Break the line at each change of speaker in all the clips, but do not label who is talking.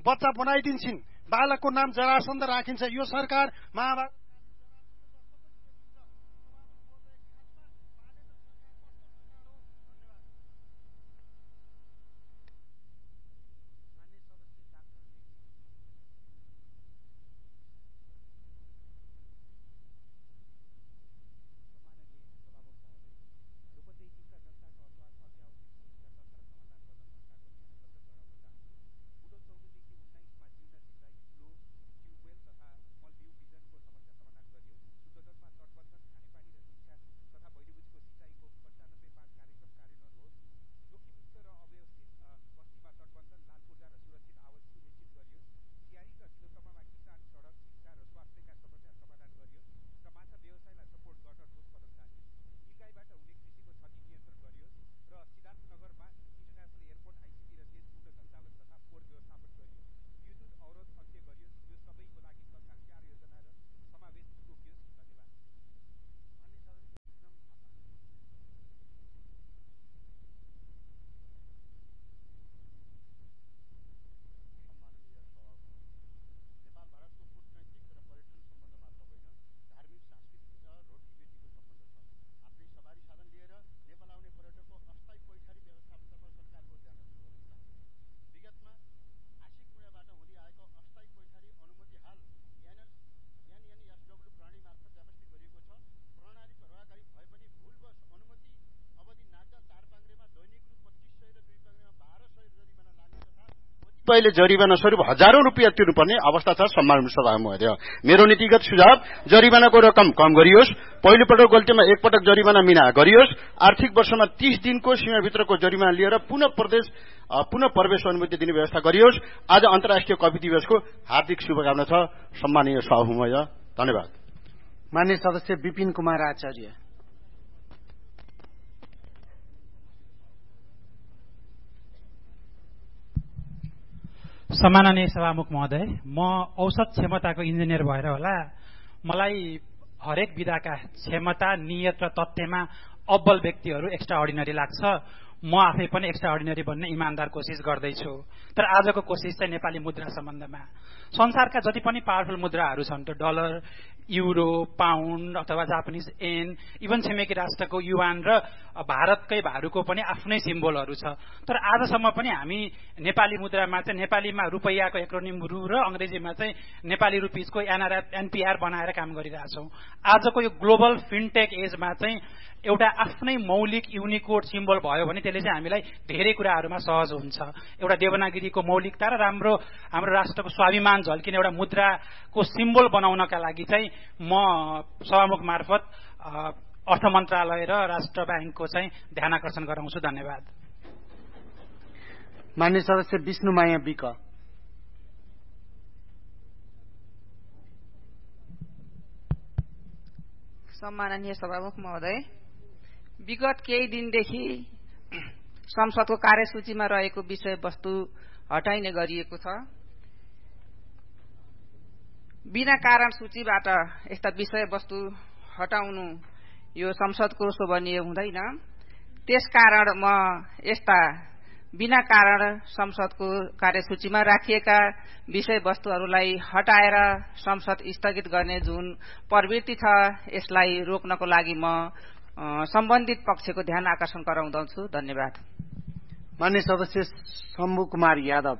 बच्चा बनाइदिन्छन्, बालकको नाम जरासन्ध राखिन्छ। यो सरकार महाभारत
अहिले जरिवाना स्वरूप हजारौं रुपियाँ तिर्नुपर्ने अवस्था छ। सम्माननीय सभामुख महोदय, मेरो नीतिगत सुझाव जरिवानाको रकम कम गरियोस्, पहिलोपटक गल्तीमा एकपटक जरिवाना मिना गरियोस्, आर्थिक वर्षमा 30 दिनको सीमाभित्रको जरिवाना लिएर पुनः प्रवेश अनुमति दिने व्यवस्था गरियोस्। आज अन्तर्राष्ट्रिय कवि दिवसको हार्दिक शुभकामना छ। सम्माननीय सभामुख महोदय, धन्यवाद।
माननीय सदस्य विपिन कुमार आचार्य।
सम्माननीय सभामुख महोदय, म औसत क्षमताको इन्जिनियर भएर होला मलाई हरेक विधाका क्षमता, नियत र तथ्यमा अब्बल व्यक्तिहरू एक्स्ट्रा अर्डिनरी लाग्छ। म आफै पनि एक्स्ट्रा अर्डिनरी बन्ने इमानदार कोसिस गर्दैछु। तर आजको कोसिस चाहिँ नेपाली मुद्रा सम्बन्धमा संसारका जति पनि पावरफुल मुद्राहरू छन्, त्यो डलर, युरो, पाउन्ड अथवा जापानिज येन, इभन छिमेकी राष्ट्रको युवान र भारतकै भारूको पनि आफ्नै सिम्बोलहरू छ। तर आजसम्म पनि हामी नेपाली मुद्रामा चाहिँ नेपालीमा रुपैयाँको एक्रोनिम रु र अंग्रेजीमा चाहिँ नेपाली रुपिजको एनपीआर बनाएर काम गरिरहेछौँ। आजको यो ग्लोबल फिनटेक एजमा चाहिँ एउटा आफ्नै मौलिक युनिकोड सिम्बल भयो भने त्यसले चाहिँ हामीलाई धेरै कुराहरूमा सहज हुन्छ। एउटा देवनागरीको मौलिकता र हाम्रो राष्ट्रको स्वाभिमान झल्किने एउटा मुद्राको सिम्बल बनाउनका लागि चाहिँ म सभामुख मार्फत अर्थ मन्त्रालय र राष्ट्र ब्याङ्कको चाहिँ ध्यान आकर्षण गराउँछु। धन्यवाद।
माननीय सदस्य विष्णुमाया विक।
सम्माननीय सभामुख महोदय, विगत केही दिनदेखि संसदको कार्यसूचीमा रहेको विषयवस्तु हटाइने गरिएको छ। बिना कारण सूचीबाट यस्ता विषयवस्तु हटाउनु यो संसदको शोभनीय हुँदैन। त्यसकारण म यस्ता बिना कारण संसदको कार्यसूचीमा राखिएका विषयवस्तुहरूलाई हटाएर संसद स्थगित गर्ने जुन प्रवृत्ति छ यसलाई रोक्नको लागि म सम्बन्धित पक्षको ध्यान आकर्षण गराउँदछु। धन्यवाद।
माननीय सदस्य शम्भु कुमार यादव।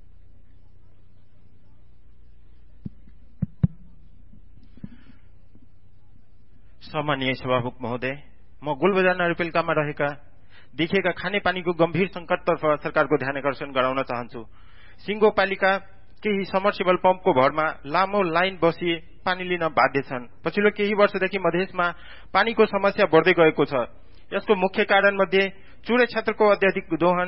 सम्माननीय सभामुख महोदय, म गोलबजार नगरपालिकामा देखिएका खानेपानीको गम्भीर संकटतर्फ सरकारको ध्यान आकर्षण गराउन चाहन्छु। सिंहपालिका केही समर्सिबल पम्पको भरमा लामो लाइन बसी पानी लिन बाध्य छन्। पछिल्लो केही वर्षदेखि मधेसमा पानीको समस्या बढ्दै गएको छ। यसको मुख्य कारण मध्ये चुरे क्षेत्रको अत्याधिक दोहन,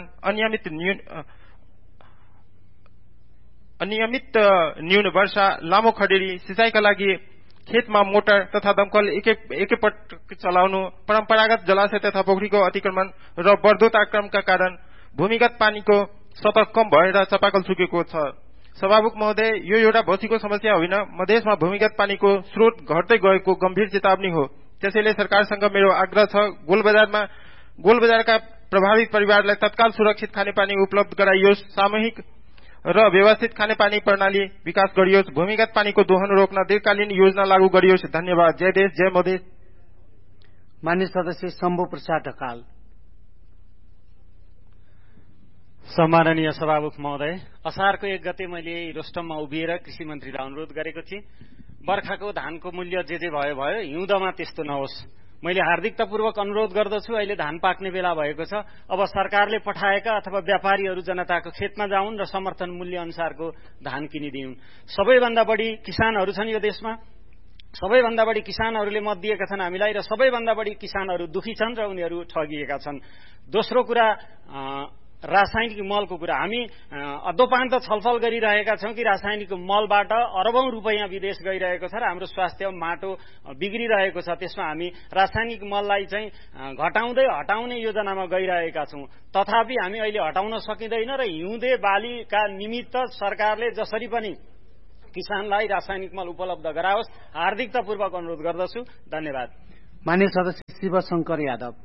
अनियमित न्यून वर्षा, लामो खडेरी, सिंचाइका लागि खेतमा मोटर तथा दमकल एकैपटक चलाउनु, परम्परागत जलाशय तथा पोखरीको अतिक्रमण र बढ्दो तापक्रमका कारण भूमिगत पानीको सतह कम भएर चापाकल सुकेको छ। सभामुख महोदय, यो एउटा बसीको समस्या होइन, मधेसमा भूमिगत पानीको स्रोत घट्दै गएको गम्भीर चेतावनी हो। त्यसैले सरकारसँग मेरो आग्रह छ, गोलबजारका प्रभावित परिवारलाई तत्काल सुरक्षित खानेपानी उपलब्ध गराइयोस्। सामूहिक र व्यवस्थित खानेपानी प्रणाली विकास गरियोस्। भूमिगत पानीको दोहन रोक्न दीर्घकालीन योजना लागू गरियोस्। धन्यवाद। जय देश जय मोदी।
मान्य सदस्य शम्भु प्रसाद ढकाल।
सम्माननीय सभामुख महोदय, असारको 1 गते मैले रोस्टममा उभिएर कृषि मन्त्रीलाई अनुरोध गरेको थिएँ, बर्खाको धानको मूल्य जे भयो भयो, हिउँदमा त्यस्तो नहोस्। मैले हार्दिकतापूर्वक अनुरोध गर्दछु। अहिले धान पाक्ने बेला भएको छ। अब सरकारले पठाएका अथवा व्यापारीहरू जनताको खेतमा जाउन् र समर्थन मूल्य अनुसारको धान किनिदिउन्। सबैभन्दा बढी किसानहरू छन् यो देशमा। सबैभन्दा बढी किसानहरूले मत दिएका छन् हामीलाई र सबैभन्दा बढी किसानहरू दुखी छन् र उनीहरू ठगिएका छन्। दोस्रो कुरा रासायनिक मलको कुरा। हामी अदोपान्त छलफल गरिरहेका छौं कि रासायनिक मलबाट अरबौं रुपैयाँ विदेश गइरहेको छ र हाम्रो स्वास्थ्य माटो बिग्रिरहेको छ। त्यसमा हामी रासायनिक मललाई चाहिँ घटाउँदै हटाउने योजनामा गइरहेका छौं। तथापि हामी अहिले हटाउन सकिँदैन र हिउँदे बालीका निमित्त सरकारले जसरी पनि किसानलाई रासायनिक मल उपलब्ध गराओस् हार्दिकतापूर्वक अनुरोध गर्दछु। धन्यवाद।
मान्य सदस्य शिवशंकर यादव।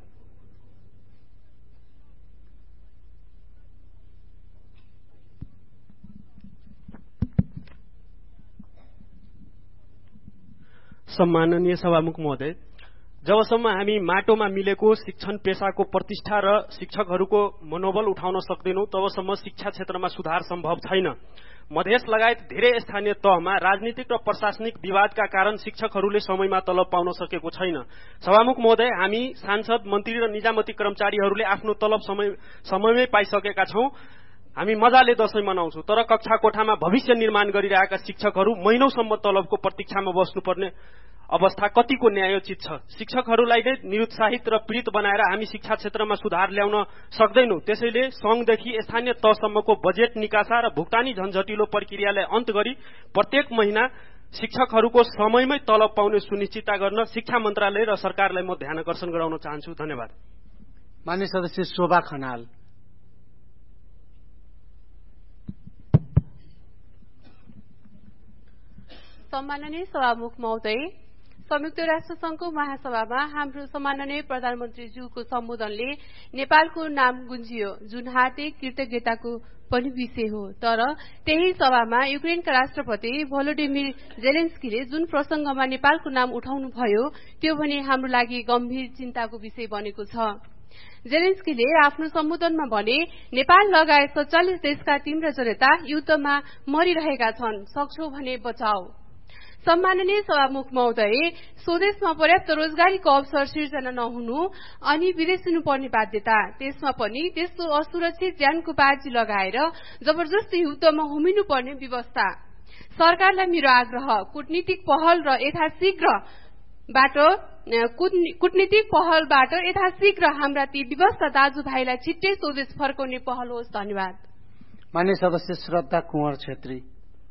सम्माननीय सभामुख महोदय, जबसम्म हामी माटोमा मिलेको शिक्षण पेशाको प्रतिष्ठा र शिक्षकहरूको मनोबल उठाउन सक्दैनौं तबसम्म शिक्षा क्षेत्रमा सुधार सम्भव छैन। मधेस लगायत धेरै स्थानीय तहमा राजनीतिक र प्रशासनिक विवादका कारण शिक्षकहरूले समयमा तलब पाउन सकेको छैन। सभामुख महोदय, हामी सांसद, मन्त्री र निजामती कर्मचारीहरूले आफ्नो तलब समयमै पाइसकेका छौं। हामी मजाले दशैं मनाउँछौं, तर कक्षा कोठामा भविष्य निर्माण गरिरहेका शिक्षकहरू महिनौसम्म तलबको प्रतीक्षामा बस्नुपर्ने अवस्था कतिको न्यायोचित छ? शिक्षकहरूलाई नै निरुत्साहित र पीडित बनाएर हामी शिक्षा क्षेत्रमा सुधार ल्याउन सक्दैनौं। त्यसैले संघदेखि स्थानीय तहसम्मको बजेट निकासा र भुक्तानी झन्झटिलो प्रक्रियालाई अन्त गरी प्रत्येक महिना शिक्षकहरूको समयमै तलब पाउने सुनिश्चितता गर्न शिक्षा मन्त्रालय र सरकारलाई म ध्यानकर्षण गराउन चाहन्छु। धन्यवाद।
मान्य सदस्य शोभा खनाल।
सम्माननीय सभामुख महोदय, संयुक्त राष्ट्र संघको महासभामा हाम्रो सम्माननीय प्रधानमन्त्रीज्यूको सम्बोधनले नेपालको नाम गुन्जियो, जुन हार्दिक कृतज्ञताको पनि विषय हो। तर त्यही सभामा युक्रेनका राष्ट्रपति भोलोडिमिर जेलेन्स्कीले जुन प्रसंगमा नेपालको नाम उठाउनु भयो त्यो भने हाम्रो लागि गम्भीर चिन्ताको विषय बनेको छ। जेलेन्स्कीले आफ्नो सम्बोधनमा भने, नेपाल लगायत 47 देशका तिम्रा जनता युद्धमा मरिरहेका छन्, सक्छौ भने बचाऊ। सम्माननीय सभामुख महोदय, स्वदेशमा पर्याप्त रोजगारीको अवसर सिर्जना नहुनु अनि विदेश हुनुपर्ने बाध्यता, त्यसमा पनि त्यस्तो असुरक्षित ज्यानको बाजी लगाएर जबरजस्ती युद्धमा होमिनुपर्ने व्यवस्था। सरकारलाई मेरो आग्रह, कूटनीतिक पहलबाट यथाशीघ्र हाम्रा ती व्यवस्था दाजुभाइलाई छिट्टै स्वदेश फर्काउने पहल होस्। धन्यवाद।
मान्य सदस्य श्रद्धा कुँवर छेत्री।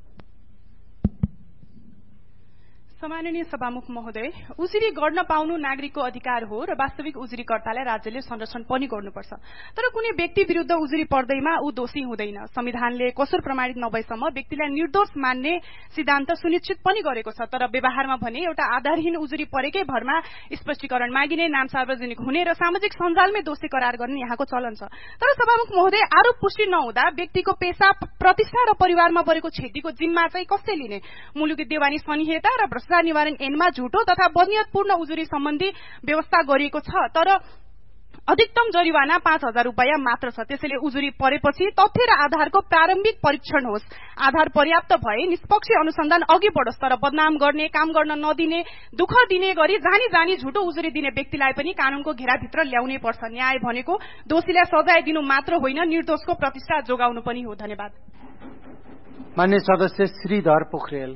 सम्माननीय सभामुख महोदय, उजुरी गर्न पाउनु नागरिकको अधिकार हो र वास्तविक उजुरीकर्तालाई राज्यले संरक्षण पनि गर्नुपर्छ। तर कुनै व्यक्ति विरुद्ध उजुरी पर्दैमा ऊ दोषी हुँदैन। संविधानले कसुर प्रमाणित नभएसम्म व्यक्तिलाई निर्दोष मान्ने सिद्धान्त सुनिश्चित पनि गरेको छ। तर व्यवहारमा भने एउटा आधारहीन उजुरी परेकै भरमा स्पष्टीकरण मागिने, नाम सार्वजनिक हुने र सामाजिक सञ्जालमै दोषी करार गर्ने यहाँको चलन छ। तर सभामुख महोदय, आरोप पुष्टि नहुँदा व्यक्तिको पेशा, प्रतिष्ठा र परिवारमा परेको क्षतिको जिम्मा चाहिँ कसले लिने? मुलुकी देवानी सनिहता र भ्रष्टाचार निवारण ऐनमा झुटो तथा बनियतपूर्ण उजुरी सम्बन्धी व्यवस्था गरिएको छ। तर अधिकतम जरिवाना 5,000 रुपैयाँ मात्र छ। त्यसैले उजुरी परेपछि तथ्य र आधारको प्रारम्भिक परीक्षण होस्। आधार पर्याप्त भए निष्पक्ष अनुसन्धान अघि बढोस्। तर बदनाम गर्ने, काम गर्न नदिने, दुःख दिने गरी जानी झुटो उजुरी दिने व्यक्तिलाई पनि कानूनको घेराभित्र ल्याउनै पर्छ। न्याय भनेको दोषीलाई सजाय दिनु मात्र होइन, निर्दोषको प्रतिष्ठा जोगाउनु पनि हो। धन्यवाद।
मान्य सदस्य श्रीधर पोखरेल।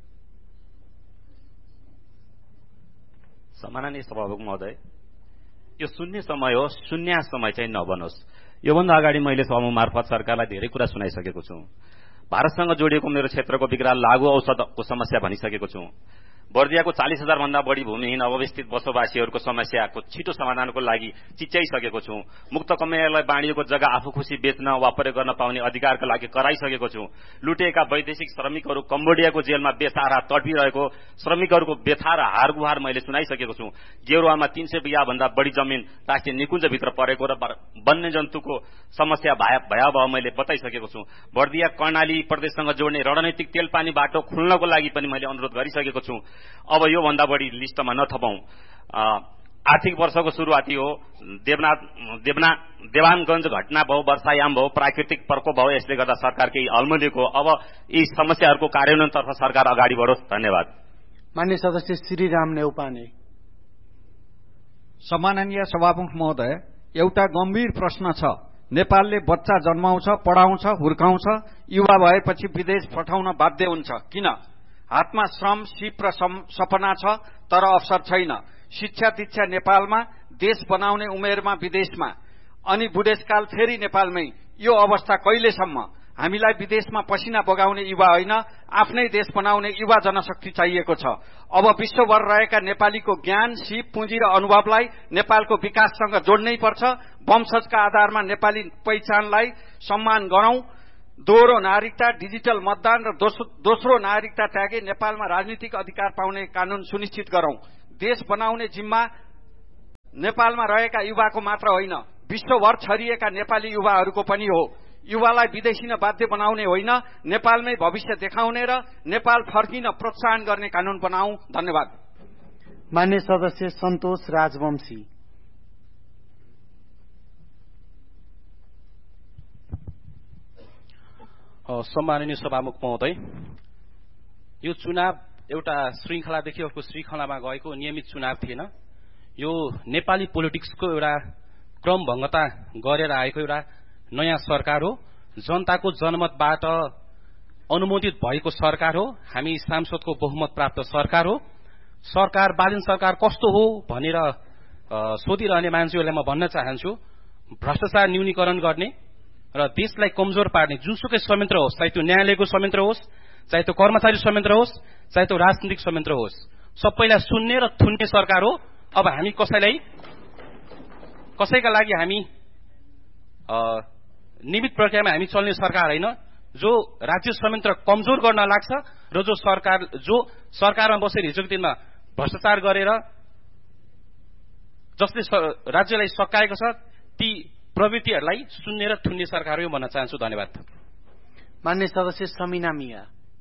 सम्माननीय सभामुख महोदय, यो शून्य समय हो, शून्य समय चाहिँ नबनोस्। योभन्दा अगाडि मैले सभामुख मार्फत सरकारलाई धेरै कुरा सुनाइसकेको छु। भारतसँग जोडिएको मेरो क्षेत्रको विकराल लागू औषधको समस्या भनिसकेको छु। बर्दियाको 40,000 भन्दा बढी भूमिहीन अवस्थित बसोबासीहरूको समस्याको छिटो समाधानको लागि चिच्याइसकेको छु। मुक्त कम्पनीलाई बाँडिएको जग्गा आफू खुसी बेच्न वा प्रयोग गर्न पाउने अधिकारका लागि कराइसकेको छु। लुटेका वैदेशिक श्रमिकहरू कम्बोडियाको जेलमा बेसहारा तडपिरहेको श्रमिकहरूको व्यथा र हारगुहार मैले सुनाइसकेको छु। गेरुवामा 300 बिघा भन्दा बढी जमिन राष्ट्रिय निकुञ्जभित्र परेको र वन्यजन्तुको समस्या भयावह मैले बताइसकेको छु। बर्दिया कर्णाली प्रदेशसँग जोड्ने रणनीतिक तेल पानी बाटो खुल्नको लागि पनि मैले अनुरोध गरिसकेको छु। अब यो भन्दा बढी लिस्टमा नथपौं। आर्थिक वर्षको सुरुवाती हो। देवानगञ्ज घटना भयो, वर्षायाम भयो, प्राकृतिक प्रकोप भयो, यसले गर्दा सरकार केही अल्मलिएको। अब यी समस्याहरूको कार्यान्वयनतर्फ सरकार अगाडि बढोस्। धन्यवाद।
माननीय सदस्य श्रीराम नेउपाने।
सम्माननीय सभामुख महोदय, एउटा गम्भीर प्रश्न छ। नेपालले बच्चा जन्माउँछ, पढाउँछ, हुर्काउँछ, युवा भएपछि विदेश पठाउन बाध्य हुन्छ। किन? हातमा श्रम, सिप र सपना छ, तर अवसर छैन। शिक्षा दीक्षा नेपालमा, देश बनाउने उमेरमा विदेशमा, अनि बुढेसकाल फेरि नेपालमै। यो अवस्था कहिलेसम्म? हामीलाई विदेशमा पसिना बगाउने युवा होइन, आफ्नै देश बनाउने युवा जनशक्ति चाहिएको छ। अब विश्वभर रहेका नेपालीको ज्ञान, सिप, पुँजी र अनुभवलाई नेपालको विकाससँग जोड्नै पर्छ। वंशजका आधारमा नेपाली पहिचानलाई सम्मान गरौं। दोहोरो नागरिकता, डिजिटल मतदान र दोस्रो नागरिकता त्यागे नेपालमा राजनीतिक अधिकार पाउने कानून सुनिश्चित गरौं। देश बनाउने जिम्मा नेपालमा रहेका युवाको मात्र होइन, विश्वभर छरिएका नेपाली युवाहरूको पनि हो। युवालाई विदेशी न बाध्य बनाउने होइन, नेपालमै भविष्य देखाउने र नेपाल फर्किन प्रोत्साहन गर्ने कानून बनाऊ। धन्यवाद।
मान्य सदस्य सन्तोष राजवंशी।
सम्माननीय सभामुख महोदय, यो चुनाव एउटा श्रृंखलादेखि अर्को श्रृंखलामा गएको नियमित चुनाव थिएन। यो नेपाली पोलिटिक्सको एउटा क्रमभङ्गता गरेर आएको एउटा नयाँ सरकार हो। जनताको जनमतबाट अनुमोदित भएको सरकार हो। हामी सांसदको बहुमत प्राप्त सरकार हो। सरकार बालिन सरकार कस्तो हो भनेर सोधिरहने मान्छेहरूलाई म भन्न चाहन्छु, भ्रष्टाचार न्यूनीकरण गर्ने र देशलाई कमजोर पार्ने जुनसुकै संयन्त्र होस्, चाहे त्यो न्यायालयको संयन्त्र होस्, चाहे त्यो कर्मचारी संयन्त्र होस्, चाहे त्यो राजनीतिक संयन्त्र होस्, सबैलाई सुन्ने र थुन्ने सरकार हो। अब हामी कसैका लागि हामी नियमित प्रक्रियामा हामी चल्ने सरकार होइन, जो राज्य संयन्त्र कमजोर गर्न लाग्छ र जो सरकारमा बसेर हिजोको दिनमा भ्रष्टाचार गरेर जसले राज्यलाई सकाएको छ ती प्रवृत्तिहरूलाई सुन्ने र थुन्ने सरकार हो भन्न चाहन्छु। धन्यवाद।
मान्य सदस्य समिना मिया।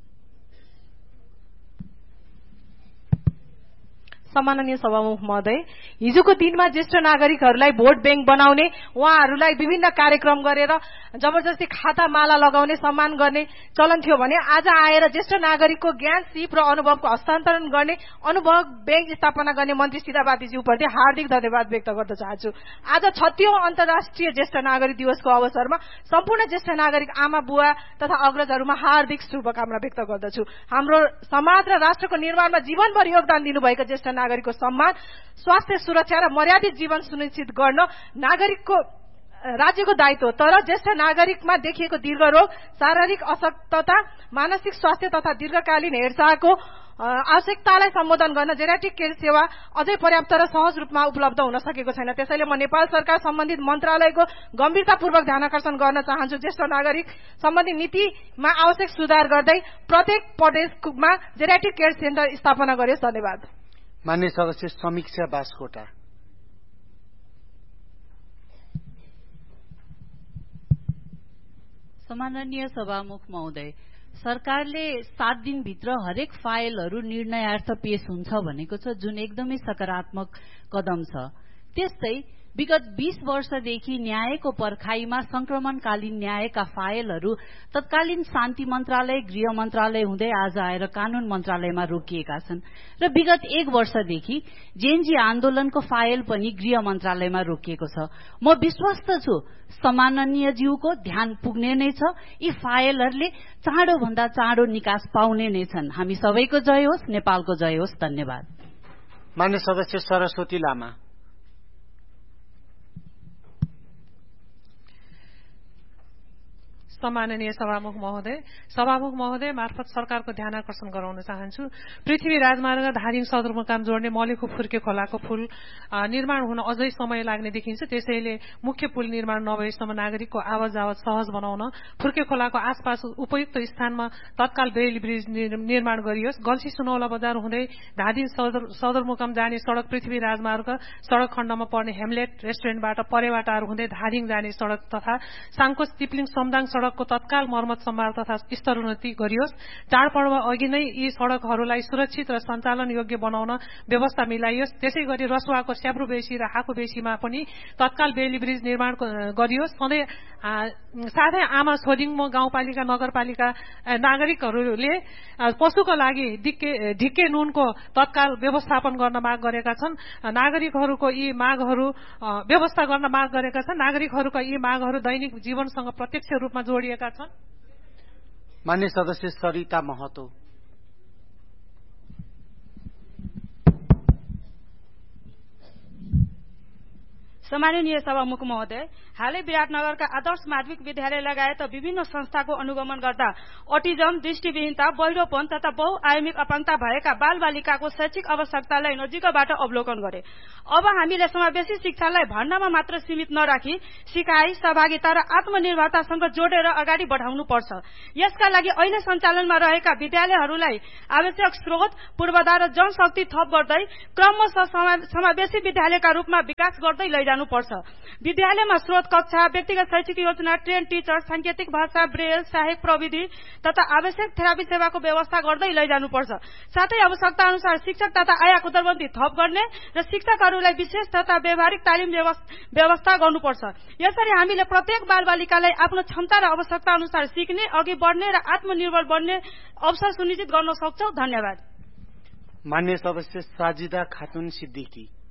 सम्माननीय सभामुख महोदय, हिजोको दिनमा ज्येष्ठ नागरिकहरूलाई भोट ब्याङ्क बनाउने, उहाँहरूलाई विभिन्न कार्यक्रम गरेर जबरजस्ती खाता माला लगाउने, सम्मान गर्ने चलन थियो भने आज आएर ज्येष्ठ नागरिकको ज्ञान, सिप र अनुभवको हस्तान्तरण गर्ने अनुभव ब्याङ्क स्थापना गर्ने मन्त्री सीताबातीज्यूप्रति हार्दिक धन्यवाद व्यक्त गर्न चाहन्छु। आज 36औं अन्तर्राष्ट्रिय ज्येष्ठ नागरिक दिवसको अवसरमा सम्पूर्ण ज्येष्ठ नागरिक आमा बुवा तथा अग्रजहरूमा हार्दिक शुभकामना व्यक्त गर्दछु। हाम्रो समाज र राष्ट्रको निर्माणमा जीवनभर योगदान दिनुभएका ज्येष्ठ नागरिकको सम्मान, स्वास्थ्य सुरक्षा र मर्यादित जीवन सुनिश्चित गर्न नागरिकको राज्यको दायित्व। तर ज्येष्ठ नागरिकमा देखिएको दीर्घ रोग, शारीरिक अशक्तता, मानसिक स्वास्थ्य तथा दीर्घकालीन हेरचाहको आवश्यकतालाई सम्बोधन गर्न जेनेटिक केयर सेवा अझै पर्याप्त र सहज रूपमा उपलब्ध हुन सकेको छैन। त्यसैले म नेपाल सरकार सम्बन्धित मन्त्रालयको गम्भीरतापूर्वक ध्यानकर्षण गर्न चाहन्छु। ज्येष्ठ नागरिक सम्बन्धी नीतिमा आवश्यक सुधार गर्दै प्रत्येक प्रदेशमा जेनेटिक केयर सेन्टर स्थापना गरियोस्। धन्यवाद।
मान्य सदस्य समीक्षा बास्कोटा।
सम्माननीय सभामुख महोदय, सरकारले 7 दिनभित्र हरेक फाइलहरू निर्णयार्थ पेश हुन्छ भनेको छ, जुन एकदमै सकारात्मक कदम छ। त्यस्तै विगत 20 वर्षदेखि न्यायको पर्खाइमा संक्रमणकालीन न्यायका फाइलहरू तत्कालीन शान्ति मन्त्रालय, गृह मन्त्रालय हुँदै आज आएर कानून मन्त्रालयमा रोकिएका छन् र विगत 1 वर्षदेखि जेएनजी आन्दोलनको फाइल पनि गृह मन्त्रालयमा रोकिएको छ। म विश्वस्त छु सम्माननीयज्यूको ध्यान पुग्ने नै छ। यी फाइलहरूले चाँडो भन्दा चाँडो निकास पाउने नै छन्। हामी सबैको जय होस्, नेपालको जय होस्। धन्यवाद।
मान्य सदस्य सरस्वती लामा।
सम्माननीय सभामुख महोदय मार्फत सरकारको ध्यान आकर्षण गराउन चाहन्छु। पृथ्वी राजमार्ग धादिङ सदरमुकाम जोड्ने मलेखु फुर्के खोलाको पुल निर्माण हुन अझै समय लाग्ने देखिन्छ। त्यसैले मुख्य पुल निर्माण नभएसम्म नागरिकको आवत जावत सहज बनाउन फुर्के खोलाको आसपास उपयुक्त स्थानमा तत्काल बेली ब्रिज निर्माण गरियोस्। गल्सी सुनौला बजार हुँदै धादिङ सदरमुकाम जाने सड़क पृथ्वी राजमार्ग सड़क खण्डमा पर्ने हेमलेट रेस्टुरेन्टबाट परेवाटार हुँदै धादिङ जाने सड़क तथा साङकोस तिप्लिङ समदाङ सड़कको तत्काल मर्मत सम्भार तथा स्तरोन्नति गरियोस्। चाडपर्व अघि नै यी सड़कहरूलाई सुरक्षित र सञ्चालन योग्य बनाउन व्यवस्था मिलाइयोस्। त्यसै गरी रसुवाको स्याब्रु बेसी र हाकु बेसीमा पनि तत्काल बेली ब्रिज निर्माण गरियोस्। साथै आमा छोदिङ गाउँपालिका नगरपालिका नागरिकहरूले पशुको लागि ढिक्के नुनको तत्काल व्यवस्थापन गर्न माग गरेका छन्। नागरिकहरूको यी मागहरू व्यवस्था गर्न माग गरेका छन्। नागरिकहरूका यी मागहरू दैनिक जीवनसँग प्रत्यक्ष रूपमा जोडिएका छन्।
मान्य सदस्य सरिता महतो।
सम्माननीय सभामुख महोदय, हालै विराटनगरका आदर्श माध्यमिक विद्यालय लगायत विभिन्न संस्थाको अनुगमन गर्दा अटिजम, दृष्टिविहीनता, बहिरोपन तथा बहुआयामिक अपाङ्गता भएका बाल बालिकाको शैक्षिक आवश्यकतालाई नजिकबाट अवलोकन गरे। अब हामीले समावेशी शिक्षालाई भण्डामा मात्र सीमित नराखी सिकाइ, सहभागिता र आत्मनिर्भरतासँग जोडेर अगाडि बढाउनु पर्छ। यसका लागि अहिले सञ्चालनमा रहेका विद्यालयहरूलाई आवश्यक स्रोत, पूर्वाधार र जनशक्ति थप गर्दै क्रमशः समावेशी विद्यालयका रूपमा विकास गर्दै लैजानु पर्छ। विद्यालयमा स्रोत कक्षा, व्यक्तिगत शैक्षिक योजना, ट्रेन टीचर, सांकेतिक भाषा, ब्रेल, सहायक प्रविधि तथा आवश्यक थेरापी सेवाको व्यवस्था गर्दै लैजानुपर्छ। साथै आवश्यकता अनुसार शिक्षक तथा आयाको दरबन्दी थप गर्ने र शिक्षकहरूलाई विशेष तथा व्यावहारिक तालिम व्यवस्था गर्नुपर्छ। यसरी हामीले प्रत्येक बालबालिकालाई आफ्नो क्षमता र आवश्यकता अनुसार सिक्ने, अघि बढ्ने र आत्मनिर्भर बन्ने अवसर सुनिश्चित गर्न सक्छौं। धन्यवाद।
मान्य सदस्य साजिदा खातुन सिद्दिकी।